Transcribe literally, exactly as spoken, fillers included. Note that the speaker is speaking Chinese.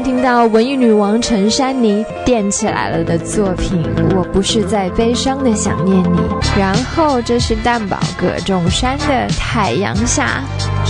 听到文艺女王陈珊妮垫起来了的作品《我不是在悲伤的想念你》，然后这是蛋堡葛仲山的《太阳下》。